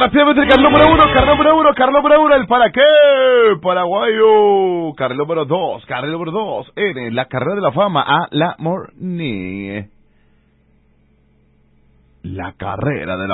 rápidamente el carril número uno, el para qué, paraguayo. Carril número dos, en la carrera de la fama a la Morning. La carrera de la